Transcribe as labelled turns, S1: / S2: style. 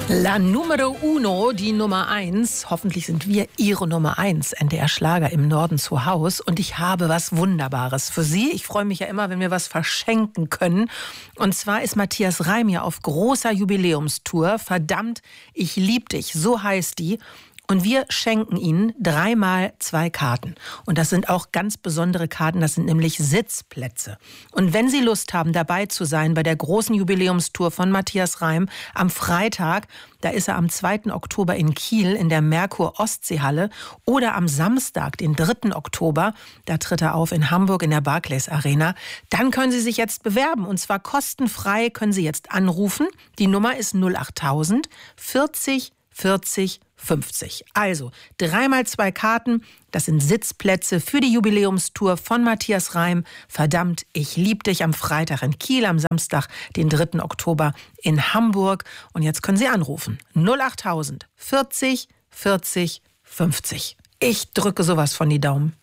S1: La numero uno, die Nummer 1. Hoffentlich sind wir Ihre Nummer 1, NDR Schlager im Norden zu Haus. Und ich habe was Wunderbares für Sie. Ich freue mich ja immer, wenn wir was verschenken können. Und zwar ist Matthias Reim ja auf großer Jubiläumstour. Verdammt, ich lieb dich, so heißt die. Und wir schenken Ihnen 3x2 Karten. Und das sind auch ganz besondere Karten, das sind nämlich Sitzplätze. Und wenn Sie Lust haben, dabei zu sein bei der großen Jubiläumstour von Matthias Reim am Freitag, da ist er am 2. Oktober in Kiel in der Merkur Ostseehalle, oder am Samstag, den 3. Oktober, da tritt er auf in Hamburg in der Barclays Arena, dann können Sie sich jetzt bewerben. Und zwar kostenfrei können Sie jetzt anrufen. Die Nummer ist 08000 40 40 50. Also 3x2 Karten, das sind Sitzplätze für die Jubiläumstour von Matthias Reim. Verdammt, ich lieb dich am Freitag in Kiel, am Samstag, den 3. Oktober in Hamburg. Und jetzt können Sie anrufen. 08000 40 40 50. Ich drücke sowas von die Daumen.